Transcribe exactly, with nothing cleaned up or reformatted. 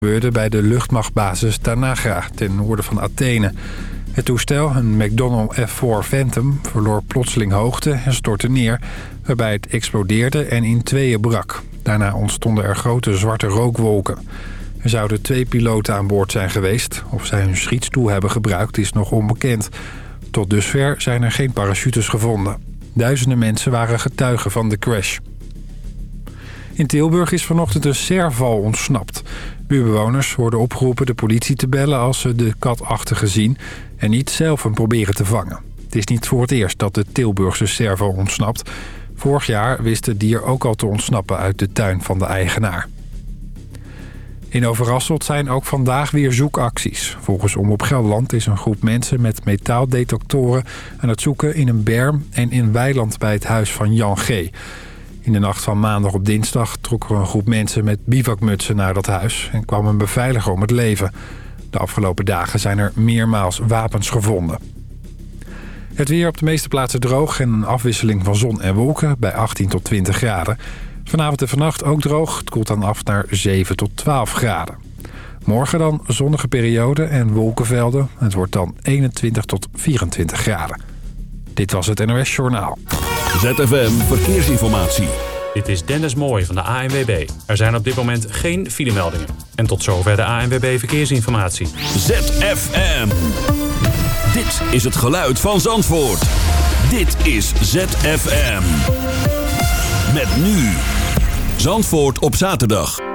gebeurde bij de luchtmachtbasis Tanagra ten noorden van Athene. Het toestel, een McDonnell F vier Phantom, verloor plotseling hoogte en stortte neer, waarbij het explodeerde en in tweeën brak. Daarna ontstonden er grote zwarte rookwolken. Er zouden twee piloten aan boord zijn geweest. Of zij hun schietstoel hebben gebruikt is nog onbekend. Tot dusver zijn er geen parachutes gevonden. Duizenden mensen waren getuigen van de crash. In Tilburg is vanochtend een serval ontsnapt. Buurbewoners worden opgeroepen de politie te bellen als ze de katachtige zien en niet zelf hem proberen te vangen. Het is niet voor het eerst dat de Tilburgse serval ontsnapt. Vorig jaar wist het dier ook al te ontsnappen uit de tuin van de eigenaar. In Overasselt zijn ook vandaag weer zoekacties. Volgens Omroep Gelderland is een groep mensen met metaaldetectoren aan het zoeken in een berm en in weiland bij het huis van Jan G. In de nacht van maandag op dinsdag trok er een groep mensen met bivakmutsen naar dat huis en kwam een beveiliger om het leven. De afgelopen dagen zijn er meermaals wapens gevonden. Het weer op de meeste plaatsen droog en een afwisseling van zon en wolken bij achttien tot twintig graden. Vanavond en vannacht ook droog. Het koelt dan af naar zeven tot twaalf graden. Morgen dan zonnige periode en wolkenvelden. Het wordt dan eenentwintig tot vierentwintig graden. Dit was het N O S Journaal. Z F M Verkeersinformatie. Dit is Dennis Mooij van de A N W B. Er zijn op dit moment geen filemeldingen. En tot zover de A N W B Verkeersinformatie. Z F M. Dit is het geluid van Zandvoort. Dit is Z F M. Met nu Zandvoort op zaterdag.